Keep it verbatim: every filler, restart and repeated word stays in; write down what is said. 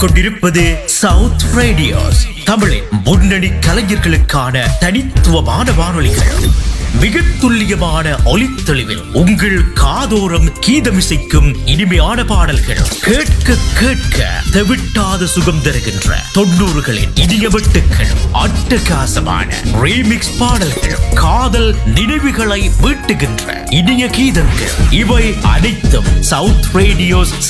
கொண்டிருப்பது south radios, தமிழின் முன்னணி கலைஞர்களுக்கான தனித்துவமான வானொலிகள். மிக துல்லியமான ஒலித்தெளிவில் உங்கள் காதோரம் கீதமிசைக்கும் இனிமையான பாடல்கள் கேட்க கேட்க தெவிட்டாத சுகம் தருகின்ற தொண்ணூறுகளின் இனிய வெட்டுக்கள், அட்டகாசமான ரீமிக்ஸ் பாடல்கள், காதல் நினைவுகளை மீட்டுகின்ற இனிய கீதங்கள், இவை அனைத்தும் சவுத் ரேடியோஸ்